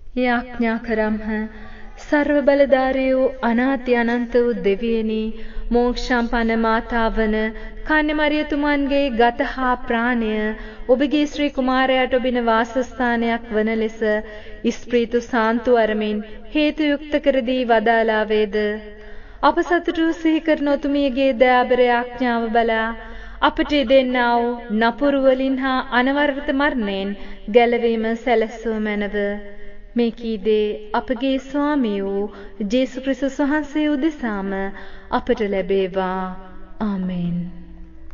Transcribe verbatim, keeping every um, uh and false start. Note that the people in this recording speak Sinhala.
යාඥා කරම්හ. සර්ව බලධාරී වූ අනාති අනන්ත වූ දෙවියනි, මෝක්ෂම්පන්න මාතාවන කන්‍ය මරියතුමන්ගේ ගත හා ප්‍රාණය ඔබගේ ශ්‍රී කුමාරයාට ඔබින වාසස්ථානයක් වන ලෙස ස්ප්‍රීතු සාන්තු අරමින් හේතු යුක්ත කර දී වදාලා වේද. අප සතුටු සිහි කරන ඔතුමියගේ දයාබර ආඥාව බලා අපට දෙන්නා වූ නපුරු වලින් හා අනවරත මරණයෙන් ගැලවීම සැලසූ මැනව. මේ කීදේ අපගේ ස්වාමී වූ ජේසු ක්‍රිස්තුස් වහන්සේ උදෙසාම අපට ලැබේවා. ආමෙන්.